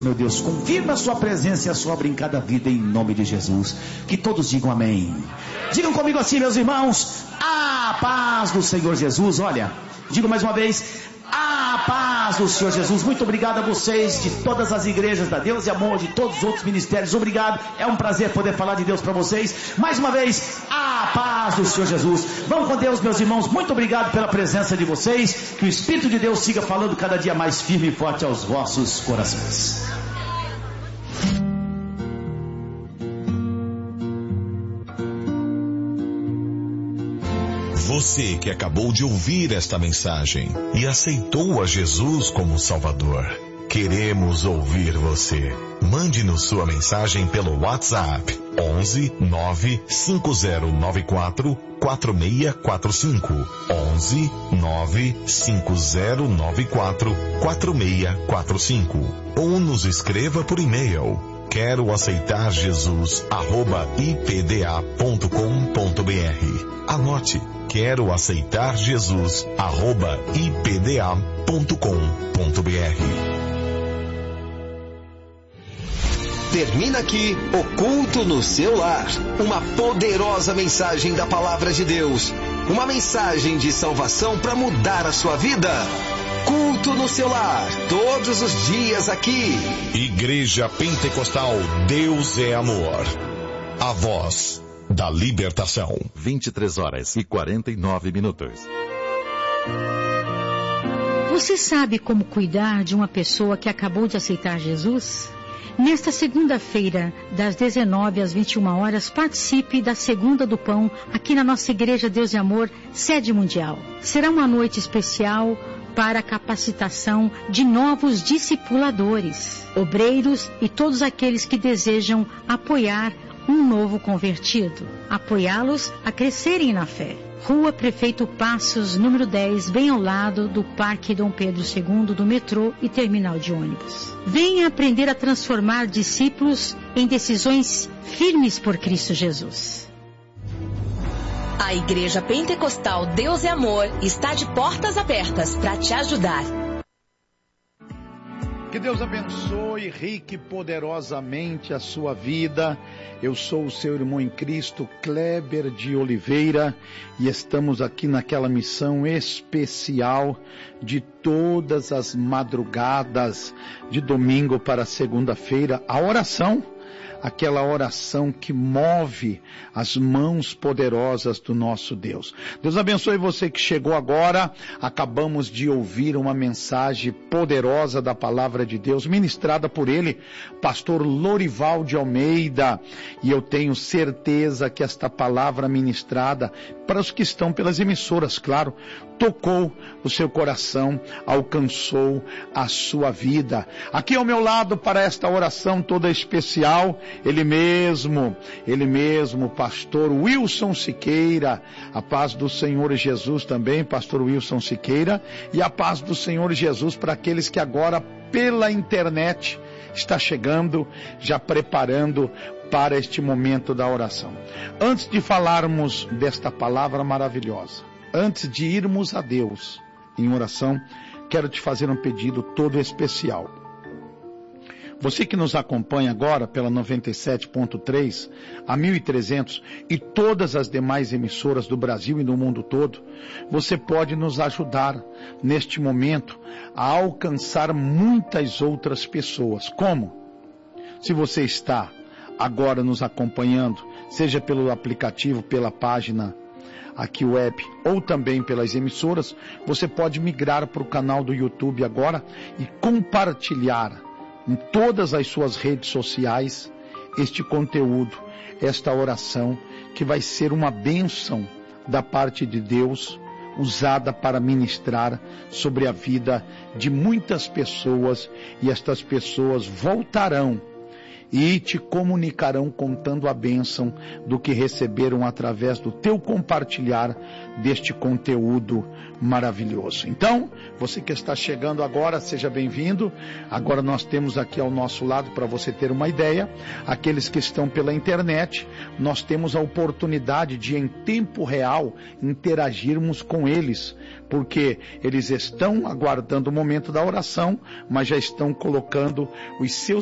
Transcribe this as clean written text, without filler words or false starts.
Meu Deus, confirma a sua presença e a sua brincada vida em nome de Jesus. Que todos digam amém. Digam comigo assim, meus irmãos: a paz do Senhor Jesus. Olha, digo mais uma vez: a paz do Senhor Jesus. Muito obrigado a vocês de todas as igrejas da Deus e Amor, de todos os outros ministérios. Obrigado, é um prazer poder falar de Deus para vocês. Mais uma vez, a paz do Senhor Jesus. Vamos com Deus, meus irmãos. Muito obrigado pela presença de vocês. Que o Espírito de Deus siga falando cada dia mais firme e forte aos vossos corações. Você que acabou de ouvir esta mensagem e aceitou a Jesus como Salvador, queremos ouvir você. Mande-nos sua mensagem pelo WhatsApp 11 95094 4645 11 95094 4645 ou nos escreva por e-mail quero aceitar Jesus @ipda.com.br. Anote, quero aceitar Jesus @ipda.com.br. Termina aqui o Culto no Seu Lar. Uma poderosa mensagem da Palavra de Deus. Uma mensagem de salvação para mudar a sua vida. Culto no Seu Lar, todos os dias aqui. Igreja Pentecostal Deus é Amor. A voz da libertação. 23h49. Você sabe como cuidar de uma pessoa que acabou de aceitar Jesus? Nesta segunda-feira, das 19 às 21 horas, participe da Segunda do Pão aqui na nossa Igreja Deus e Amor, sede mundial. Será uma noite especial para a capacitação de novos discipuladores, obreiros e todos aqueles que desejam apoiar um novo convertido, apoiá-los a crescerem na fé. Rua Prefeito Passos, número 10, bem ao lado do Parque Dom Pedro II, do metrô e terminal de ônibus. Venha aprender a transformar discípulos em decisões firmes por Cristo Jesus. A Igreja Pentecostal Deus é Amor está de portas abertas para te ajudar. Que Deus abençoe rique e poderosamente a sua vida. Eu sou o seu irmão em Cristo, Kleber de Oliveira, e estamos aqui naquela missão especial de todas as madrugadas de domingo para segunda-feira, a oração. Aquela oração que move as mãos poderosas do nosso Deus. Deus abençoe você que chegou agora. Acabamos de ouvir uma mensagem poderosa da palavra de Deus, ministrada por ele, pastor Lorival de Almeida. E eu tenho certeza que esta palavra ministrada, para os que estão pelas emissoras, claro, tocou o seu coração, alcançou a sua vida. Aqui ao meu lado, para esta oração toda especial, ele mesmo, pastor Wilson Siqueira. A paz do Senhor Jesus também, pastor Wilson Siqueira, e a paz do Senhor Jesus para aqueles que agora pela internet está chegando, já preparando para este momento da oração. Antes de falarmos desta palavra maravilhosa, antes de irmos a Deus em oração, quero te fazer um pedido todo especial. Você que nos acompanha agora pela 97.3, a 1300 e todas as demais emissoras do Brasil e do mundo todo, você pode nos ajudar neste momento a alcançar muitas outras pessoas. Como? Se você está agora nos acompanhando, seja pelo aplicativo, pela página aqui web, ou também pelas emissoras, você pode migrar para o canal do YouTube agora e compartilhar em todas as suas redes sociais este conteúdo, esta oração, que vai ser uma bênção da parte de Deus, usada para ministrar sobre a vida de muitas pessoas, e estas pessoas voltarão e te comunicarão contando a bênção do que receberam através do teu compartilhar deste conteúdo maravilhoso. Então, você que está chegando agora, seja bem-vindo. Agora nós temos aqui ao nosso lado, para você ter uma ideia, aqueles que estão pela internet, nós temos a oportunidade de em tempo real interagirmos com eles, porque eles estão aguardando o momento da oração, mas já estão colocando os seus